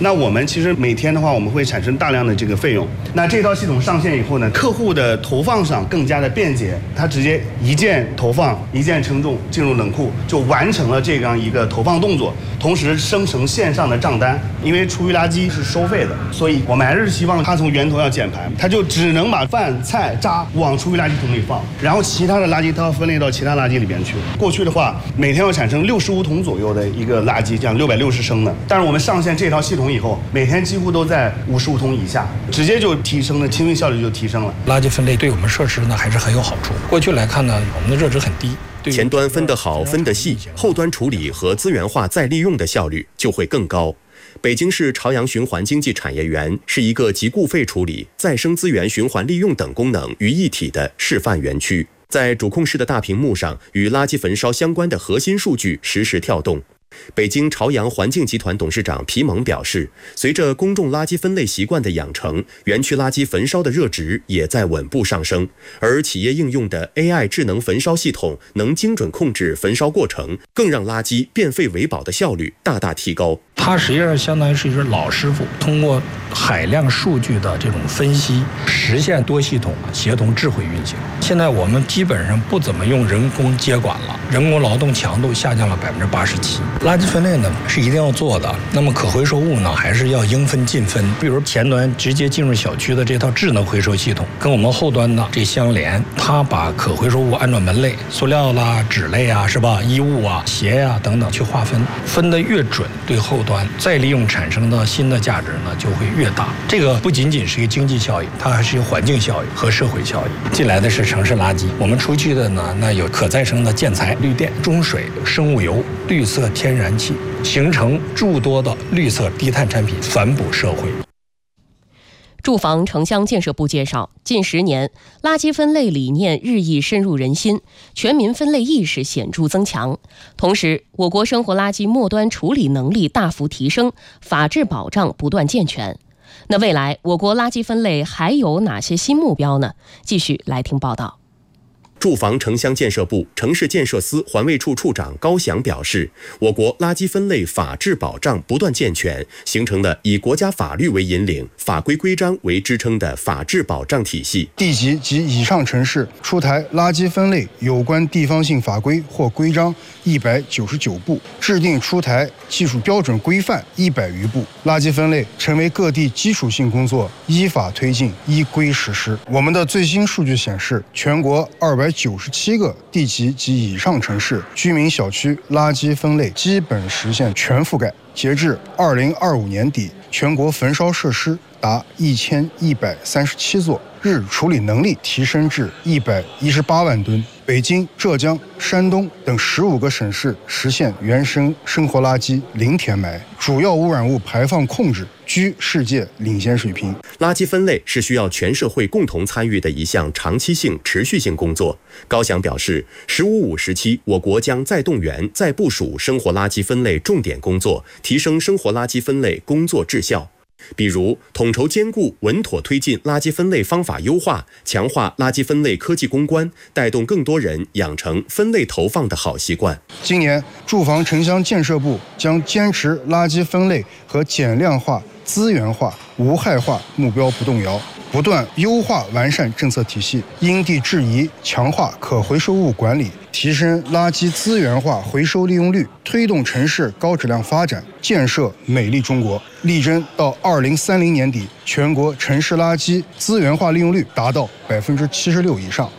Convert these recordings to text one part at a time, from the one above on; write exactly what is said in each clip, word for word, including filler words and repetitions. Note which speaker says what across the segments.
Speaker 1: 那我们其实每天的话，我们会产生大量的这个费用。那这套系统上线以后呢，客户的投放上更加的便捷，他直接一键投放，一键称重进入冷库，就完成了这样一个投放动作，同时生成线上的账单。因为厨余垃圾是收费的，所以我们还是希望它从源头要减排，它就只能把饭菜渣往厨余垃圾桶里放，然后其他的垃圾它要分类到其他垃圾里边去。过去的话，每天要产生六十五桶左右的一个垃圾，这样六百六十升的，但是我们上线这套系统以后，每天几乎都在五十五桶以下，直接就提升了，清运效率就提升了。
Speaker 2: 垃圾分类对我们设施呢还是很有好处。过去来看呢，我们的热值很低，
Speaker 3: 前端分得好、分得细，后端处理和资源化再利用的效率就会更高。北京市朝阳循环经济产业园是一个集固废处理、再生资源循环利用等功能于一体的示范园区。在主控室的大屏幕上，与垃圾焚烧相关的核心数据实时跳动。北京朝阳环境集团董事长皮蒙表示，随着公众垃圾分类习惯的养成，园区垃圾焚烧的热值也在稳步上升，而企业应用的 A I 智能焚烧系统能精准控制焚烧过程，更让垃圾变废为宝的效率大大提高。
Speaker 2: 它实际上相当于是一只老师傅，通过海量数据的这种分析，实现多系统协同智慧运行。现在我们基本上不怎么用人工接管了，人工劳动强度下降了百分之八十七。垃圾分类呢是一定要做的，那么可回收物呢还是要应分尽分。比如前端直接进入小区的这套智能回收系统，跟我们后端的这相连，它把可回收物按照门类，塑料啦、纸类啊，是吧？衣物啊、鞋呀、啊、等等去划分，分得越准，对后端再利用产生的新的价值呢就会越大。这个不仅仅是一个经济效益，它还是有环境效益和社会效益。进来的是城市垃圾，我们出去的呢，那有可再生的建材、绿电、中水、生物油、绿色天然气，形成诸多的绿色低碳产品，反哺社会。
Speaker 4: 住房城乡建设部介绍，近十年，垃圾分类理念日益深入人心，全民分类意识显著增强。同时，我国生活垃圾末端处理能力大幅提升，法治保障不断健全。那未来，我国垃圾分类还有哪些新目标呢？继续来听报道。
Speaker 3: 住房城乡建设部城市建设司环卫处处长高翔表示，我国垃圾分类法治保障不断健全，形成了以国家法律为引领、法规规章为支撑的法治保障体系。
Speaker 5: 地级及以上城市出台垃圾分类有关地方性法规或规章一百九十九部，制定出台技术标准规范一百余部，垃圾分类成为各地基础性工作依法推进、依规实施。我们的最新数据显示，全国二百九十七个地级及以上城市居民小区垃圾分类基本实现全覆盖。截至二零二五年底，全国焚烧设施达一千一百三十七座，日处理能力提升至一百一十八万吨。北京、浙江、山东等十五个省市实现原生生活垃圾零填埋，主要污染物排放控制居世界领先水平。
Speaker 3: 垃圾分类是需要全社会共同参与的一项长期性、持续性工作。高翔表示，十五五时期，我国将再动员、再部署生活垃圾分类重点工作，提升生活垃圾分类工作质效。比如，统筹兼顾，稳妥推进垃圾分类方法优化，强化垃圾分类科技攻关，带动更多人养成分类投放的好习惯。
Speaker 5: 今年，住房城乡建设部将坚持垃圾分类和减量化、资源化、无害化目标不动摇，不断优化完善政策体系，因地制宜强化可回收物管理，提升垃圾资源化回收利用率，推动城市高质量发展，建设美丽中国。力争到二零三零年底，全国城市垃圾资源化利用率达到百分之七十六以上。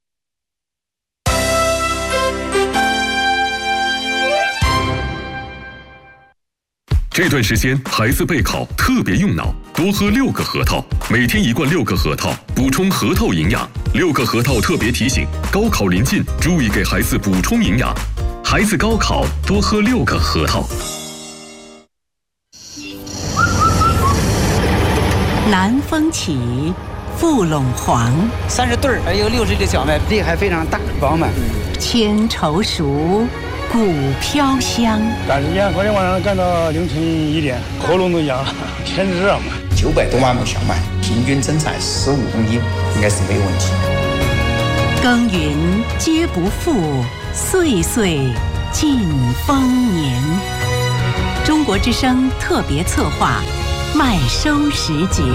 Speaker 6: 这段时间孩子备考特别用脑，多喝六个核桃，每天一罐六个核桃，补充核桃营养。六个核桃特别提醒：高考临近，注意给孩子补充营养。孩子高考多喝六个核桃。
Speaker 7: 南风起，富陇黄，
Speaker 8: 三十对儿，还有六十粒小麦，粒还非常大饱满。
Speaker 7: 千愁熟，谷飘香。
Speaker 9: 赶时间，昨天晚上干到凌晨一点，喉咙都痒了，天热嘛。
Speaker 10: 九百多万亩小麦，平均增产十五公斤，应该是没有问题。
Speaker 7: 耕耘皆不负，岁岁尽丰年。 中国之声特别策划麦收时节。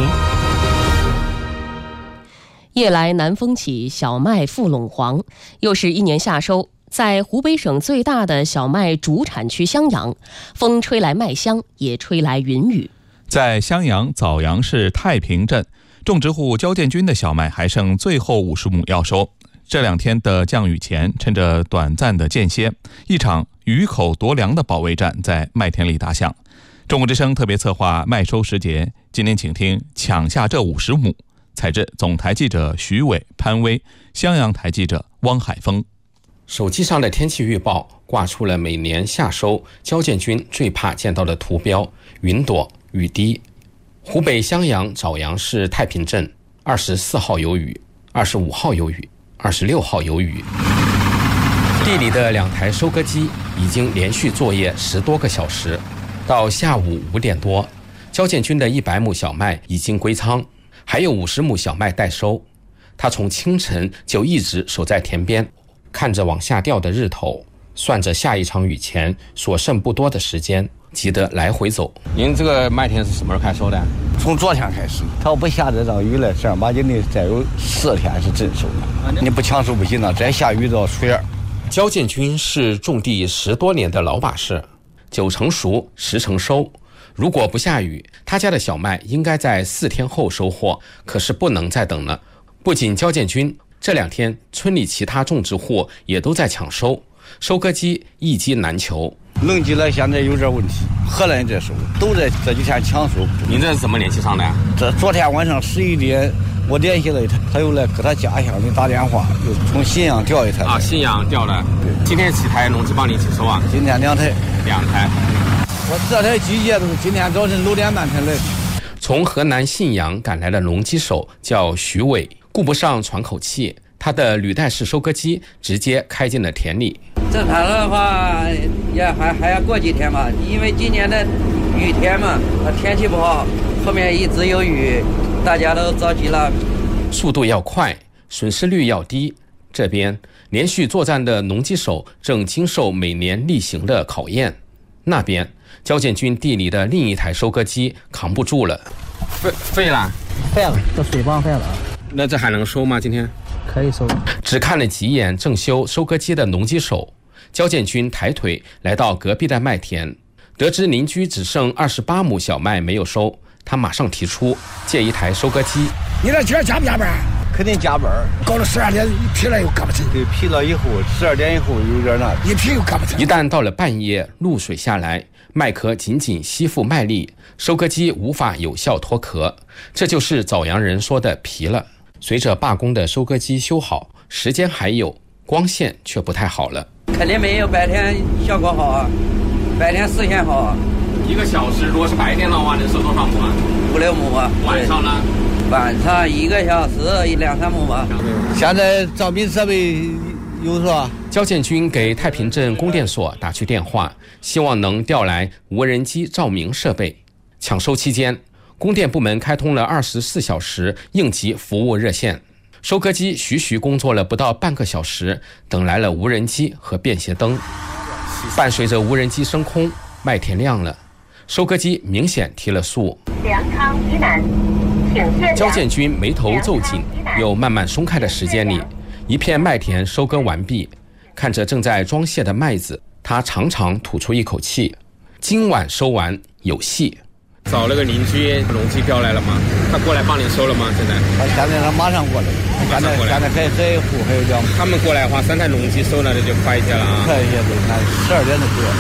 Speaker 4: 夜来南风起，小麦复陇黄，又是一年夏收。在湖北省最大的小麦主产区襄阳，风吹来麦香，也吹来云雨。
Speaker 11: 在襄阳枣阳市太平镇，种植户焦建军的小麦还剩最后五十亩要收。这两天的降雨前，趁着短暂的间歇，一场雨口夺粮的保卫战在麦田里打响。中国之声特别策划麦收时节，今天请听抢下这五十亩。采自总台记者徐伟、潘威，襄阳台记者汪海峰。
Speaker 12: 手机上的天气预报挂出了每年夏收焦建军最怕见到的图标：云朵、雨滴。湖北襄阳枣阳市太平镇二十四号有雨，二十五号有雨，二十六号有雨。地里的两台收割机已经连续作业十多个小时，到下午五点多，焦建军的一百亩小麦已经归仓，还有五十亩小麦待收。他从清晨就一直守在田边，看着往下掉的日头，算着下一场雨前所剩不多的时间，急得来回走。您这个麦田是什么时候开收的？
Speaker 13: 从昨天开始，它要不下这场雨了，正儿八经的再有四天是真收的。你不抢收不行了，再下雨都要出叶。
Speaker 12: 焦建军是种地十多年的老把式，九成熟，十成收。如果不下雨，他家的小麦应该在四天后收获，可是不能再等了。不仅焦建军，这两天村里其他种植户也都在抢收，收割机一机难求。
Speaker 13: 农机了现在有点问题，荷兰这收都在这几天抢收。
Speaker 12: 您这是怎么联系上的呀？
Speaker 13: 这昨天晚上十一点我联系了他，他又来给他家乡的打电话，又从信阳调一台。
Speaker 12: 啊，信阳调的。今天几台农机帮你一起收啊？
Speaker 13: 今天两台。
Speaker 12: 两台。
Speaker 13: 我这台机械都是今天早晨六点半才来。
Speaker 12: 从河南信阳赶来的农机手叫徐伟，顾不上喘口气，他的履带式收割机直接开进了田里。
Speaker 8: 正常的话也还还要过几天吧，因为今年的雨天嘛，天气不好，后面一直有雨，大家都着急了。
Speaker 12: 速度要快，损失率要低。这边连续作战的农机手正经受每年例行的考验。那边焦建军地里的另一台收割机扛不住了，废废了，
Speaker 13: 废了，这水泵废了。
Speaker 12: 那这还能收吗？今天
Speaker 13: 可以收。
Speaker 12: 只看了几眼正修收割机的农机手，焦建军抬腿来到隔壁的麦田，得知邻居只剩二十八亩小麦没有收，他马上提出借一台收割机。
Speaker 14: 你这今儿加不加班？
Speaker 13: 肯定加班。
Speaker 14: 搞到十二点疲了又干不成。
Speaker 13: 对，疲了以后十二点以后有点那，
Speaker 14: 一疲又干不成。
Speaker 12: 一旦到了半夜，露水下来，麦壳紧紧吸附麦粒，收割机无法有效脱壳，这就是枣阳人说的疲了。随着罢工的收割机修好，时间还有，光线却不太好了。
Speaker 8: 肯定没有白天效果好啊，白天视线好啊。
Speaker 12: 一个小时如果是白天的话，能收多少亩啊？
Speaker 8: 五六亩啊。
Speaker 12: 晚上呢？
Speaker 8: 晚上一个小时一两三亩吧。
Speaker 13: 现在照明设备有是吧？
Speaker 12: 焦建军给太平镇供电所打去电话，希望能调来无人机照明设备。抢收期间，供电部门开通了二十四小时应急服务热线，收割机徐徐工作了不到半个小时，等来了无人机和便携灯。伴随着无人机升空，麦田亮了，收割机明显提了速。粮仓以南，焦建军眉头皱紧又慢慢松开的时间里，一片麦田收割完毕，看着正在装卸的麦子，他长长吐出一口气，今晚收完有戏。找了个邻居，农机调来了吗？他过来帮你收了吗？现在？
Speaker 13: 他现在他马上过来，
Speaker 12: 马上过来。
Speaker 13: 现在还还有户还有两。
Speaker 12: 他们过来的话，三台农机收了，这就快一些了啊。
Speaker 13: 快一些，对，那十二点就过。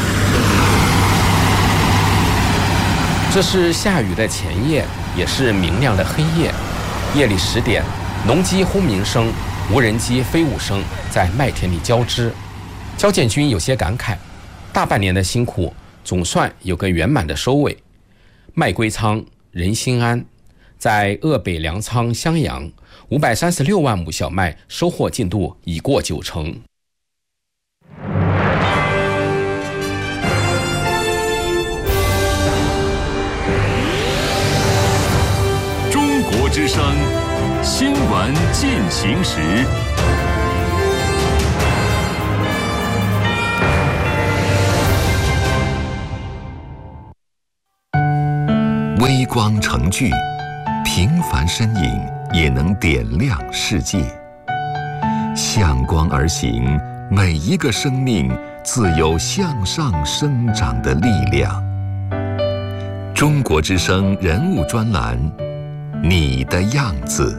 Speaker 12: 这是下雨的前夜，也是明亮的黑夜。夜里十点，农机轰鸣声、无人机飞舞声在麦田里交织。焦建军有些感慨，大半年的辛苦，总算有个圆满的收尾。麦归仓，人心安。在鄂北粮仓襄阳，五百三十六万亩小麦收获进度已过九成。
Speaker 6: 中国之声新闻进行时。
Speaker 15: 微光成炬，平凡身影也能点亮世界。向光而行，每一个生命自有向上生长的力量。中国之声人物专栏，你的样子。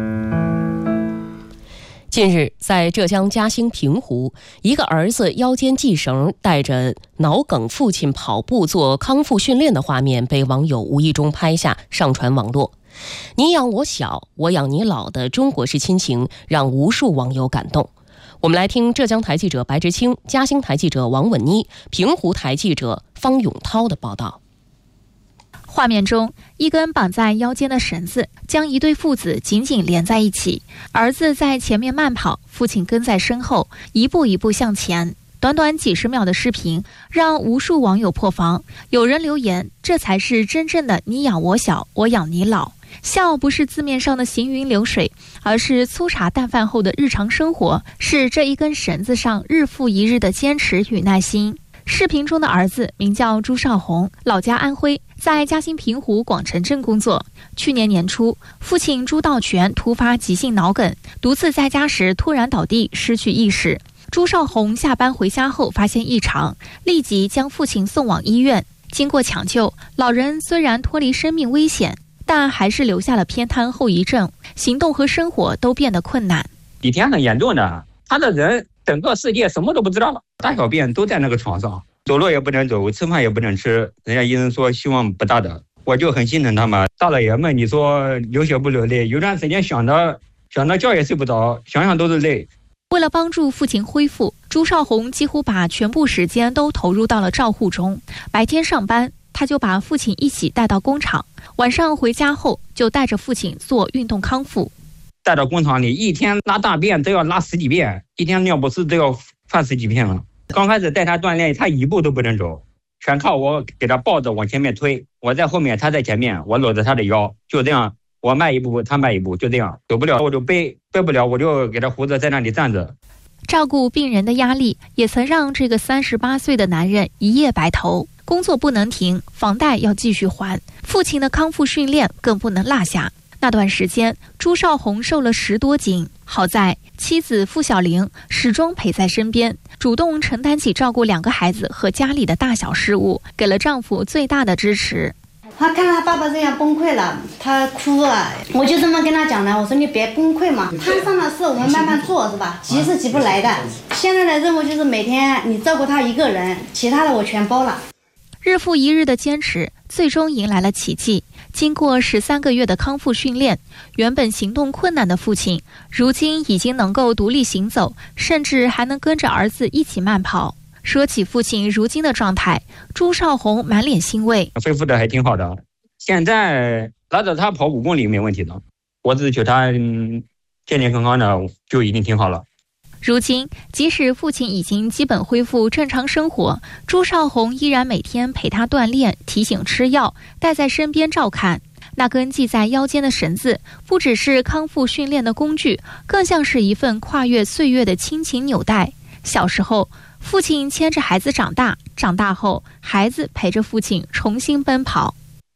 Speaker 4: 近日，在浙江嘉兴平湖，一个儿子腰间系绳带着脑梗父亲跑步做康复训练的画面被网友无意中拍下，上传网络。你养我小，我养你老的中国式亲情让无数网友感动。我们来听浙江台记者白志清、嘉兴台记者王稳妮、平湖台记者方永涛的报道。
Speaker 16: 画面中，一根绑在腰间的绳子将一对父子紧紧连在一起，儿子在前面慢跑，父亲跟在身后，一步一步向前。短短几十秒的视频让无数网友破防，有人留言：这才是真正的你养我小，我养你老。笑不是字面上的行云流水，而是粗茶淡饭后的日常生活，是这一根绳子上日复一日的坚持与耐心。视频中的儿子名叫朱少红，老家安徽，在嘉兴平湖广城镇工作。去年年初，父亲朱道全突发急性脑梗，独自在家时突然倒地，失去意识。朱少红下班回家后发现异常，立即将父亲送往医院。经过抢救，老人虽然脱离生命危险，但还是留下了偏瘫后遗症，行动和生活都变得困难。
Speaker 17: 以前很严重的，他的人整个世界什么都不知道了，大小便都在那个床上，走路也不能走，吃饭也不能吃。人家医生说希望不大的，我就很心疼他们。大老爷们，你说流血不流泪？有段时间想的想的觉也睡不着，想想都是泪。
Speaker 16: 为了帮助父亲恢复，朱少红几乎把全部时间都投入到了照护中。白天上班，他就把父亲一起带到工厂，晚上回家后就带着父亲做运动康复。
Speaker 17: 带到工厂里，一天拉大便都要拉十几遍，一天尿不湿都要犯十几遍了。刚开始带他锻炼，他一步都不能走，全靠我给他抱着往前面推，我在后面，他在前面，我搂着他的腰，就这样，我迈一步他迈一步，就这样，走不了我就背，背不了我就给他扶着在那里站着。
Speaker 16: 照顾病人的压力也曾让这个三十八岁的男人一夜白头，工作不能停，房贷要继续还，父亲的康复训练更不能落下。那段时间，朱少红瘦了十多斤，好在妻子付小玲始终陪在身边，主动承担起照顾两个孩子和家里的大小事务，给了丈夫最大的支持。
Speaker 18: 他看到他爸爸这样崩溃了，他哭了，我就这么跟他讲的，我说你别崩溃嘛，摊上的事我们慢慢做，是吧？急是急不来的。现在的任务就是每天你照顾他一个人，其他的我全包了。
Speaker 16: 日复一日的坚持，最终迎来了奇迹。经过十三个月的康复训练，原本行动困难的父亲，如今已经能够独立行走，甚至还能跟着儿子一起慢跑。说起父亲如今的状态，朱少红满脸欣慰，
Speaker 17: 恢复的还挺好的。现在拉着他跑五公里没问题的，我只求他、嗯、健健康康的就已经挺好了。
Speaker 16: 如今，即使父亲已经基本恢复正常生活，朱少红依然每天陪他锻炼，提醒吃药，带在身边照看。那根系在腰间的绳子，不只是康复训练的工具，更像是一份跨越岁月的亲情纽带。小时候，父亲牵着孩子长大，长大后，孩子陪着父亲重新奔跑。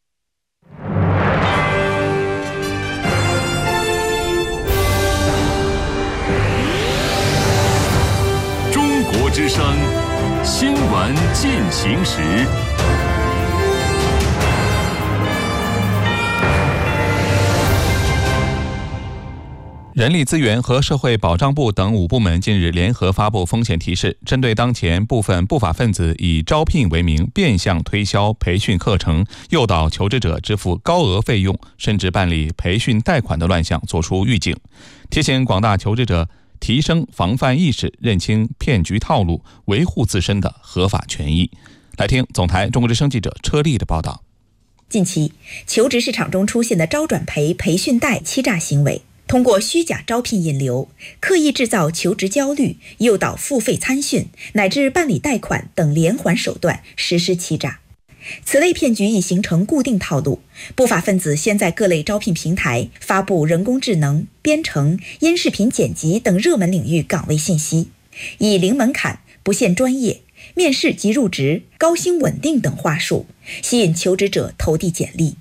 Speaker 6: 之声新闻进行时。
Speaker 11: 人力资源和社会保障部等五部门近日联合发布风险提示，针对当前部分不法分子以招聘为名变相推销培训课程，诱导求职者支付高额费用，甚至办理培训贷款的乱象作出预警，提醒广大求职者提升防范意识，认清骗局套路，维护自身的合法权益。来听总台中国之声记者车丽的报道。
Speaker 19: 近期，求职市场中出现的招转培、培训贷欺诈行为，通过虚假招聘引流，刻意制造求职焦虑，诱导付费参训，乃至办理贷款等连环手段实施欺诈。此类骗局已形成固定套路，不法分子先在各类招聘平台发布人工智能、编程、音视频剪辑等热门领域岗位信息，以零门槛、不限专业、面试即入职、高薪稳定等话术，吸引求职者投递简历。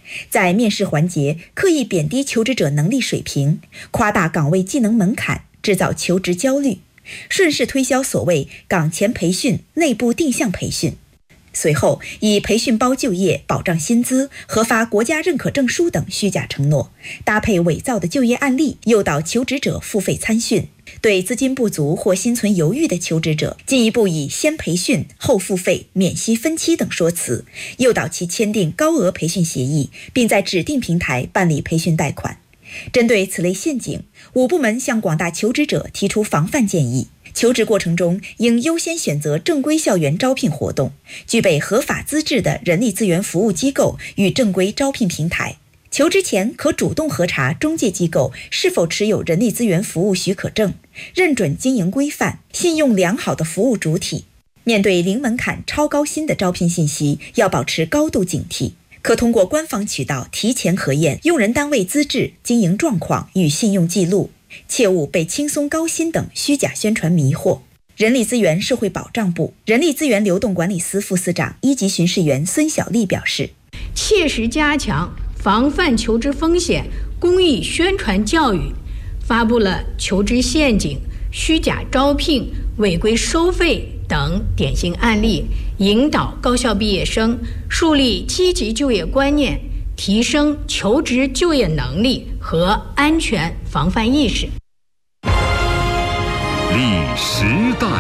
Speaker 19: 在面试环节刻意贬低求职者能力水平，夸大岗位技能门槛，制造求职焦虑，顺势推销所谓岗前培训、内部定向培训。随后以培训包就业、保障薪资、核发国家认可证书等虚假承诺，搭配伪造的就业案例，诱导求职者付费参训。对资金不足或心存犹豫的求职者，进一步以先培训后付费、免息分期等说辞，诱导其签订高额培训协议，并在指定平台办理培训贷款。针对此类陷阱，五部门向广大求职者提出防范建议。求职过程中应优先选择正规校园招聘活动，具备合法资质的人力资源服务机构与正规招聘平台。求职前可主动核查中介机构是否持有人力资源服务许可证，认准经营规范、信用良好的服务主体。面对零门槛、超高薪的招聘信息，要保持高度警惕，可通过官方渠道提前核验用人单位资质、经营状况与信用记录，切勿被轻松高薪等虚假宣传迷惑。人力资源社会保障部人力资源流动管理司副司长、一级巡视员孙小丽表示，
Speaker 20: 切实加强防范求职风险公益宣传教育，发布了求职陷阱、虚假招聘、违规收费等典型案例，引导高校毕业生树立积极就业观念，提升求职就业能力和安全防范意识。
Speaker 15: 历时代。